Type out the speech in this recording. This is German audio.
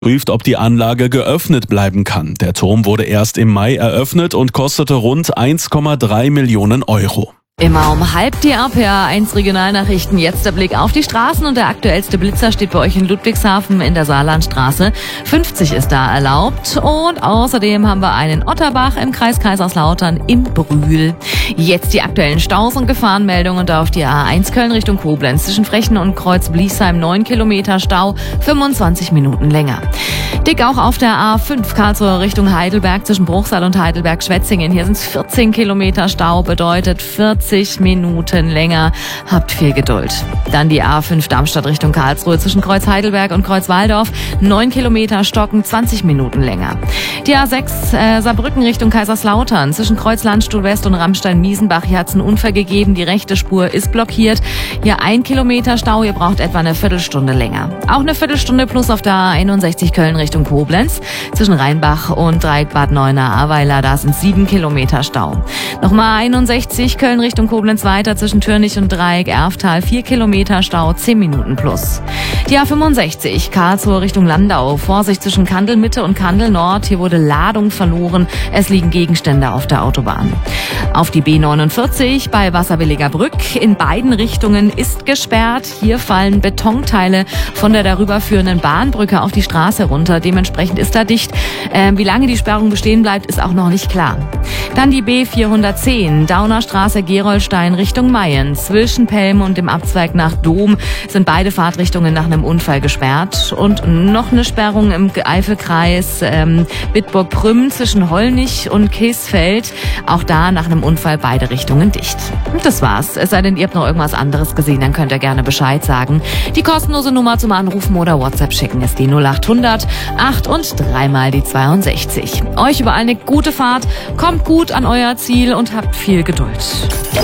Prüft, ob die Anlage geöffnet bleiben kann. Der Turm wurde erst im Mai eröffnet und kostete rund 1,3 Millionen Euro. Immer um halb die RPA1 Regionalnachrichten. Jetzt der Blick auf die Straßen und der aktuellste Blitzer steht bei euch in Ludwigshafen in der Saarlandstraße. 50 ist da erlaubt und außerdem haben wir einen Otterbach im Kreis Kaiserslautern in Brühl. Jetzt die aktuellen Staus und Gefahrenmeldungen da auf die A1 Köln Richtung Koblenz. Zwischen Frechen und Kreuz Bliesheim 9 Kilometer Stau, 25 Minuten länger. Dick auch auf der A5 Karlsruhe Richtung Heidelberg zwischen Bruchsal und Heidelberg-Schwetzingen. Hier sind es 14 Kilometer Stau, bedeutet 40 Minuten länger. Habt viel Geduld. Dann die A5 Darmstadt Richtung Karlsruhe zwischen Kreuz Heidelberg und Kreuz Walldorf. 9 Kilometer Stocken, 20 Minuten länger. Die A6 Saarbrücken Richtung Kaiserslautern zwischen Kreuz Landstuhl West und Ramstein-Miesenbach. Hier hat es einen Unfall gegeben. Die rechte Spur ist blockiert. Hier 1 Kilometer Stau. Ihr braucht etwa eine Viertelstunde länger. Auch eine Viertelstunde plus auf der A61 Köln Richtung Koblenz zwischen Rheinbach und Dreieck-Bad Neuenahr-Ahrweiler. Da sind 7 Kilometer Stau. Nochmal 61 Köln Richtung Koblenz weiter zwischen Türnich und Dreieck-Erftal. 4 Kilometer Stau, 10 Minuten plus. Die A65 Karlsruhe Richtung Landau. Vorsicht zwischen Kandel Mitte und Kandel Nord. Hier wurde Ladung verloren. Es liegen Gegenstände auf der Autobahn. Auf die B49 bei Wasserwilliger Brück. In beiden Richtungen ist gesperrt. Hier fallen Betonteile von der darüber führenden Bahnbrücke auf die Straße runter. Dementsprechend ist da dicht. Wie lange die Sperrung bestehen bleibt, ist auch noch nicht klar. Dann die B410 Daunerstraße Gerolstein Richtung Mayen. Zwischen Pelm und dem Abzweig nach Dom sind beide Fahrtrichtungen nach einem Unfall gesperrt. Und noch eine Sperrung im Eifelkreis Bitburg-Prüm zwischen Hollnich und Keesfeld. Auch da nach einem Unfall beide Richtungen dicht. Und das war's. Es sei denn, ihr habt noch irgendwas anderes gesehen, dann könnt ihr gerne Bescheid sagen. Die kostenlose Nummer zum Anrufen oder WhatsApp schicken ist die 0800 8 und 3 mal die 62. Euch überall eine gute Fahrt, kommt gut an euer Ziel und habt viel Geduld.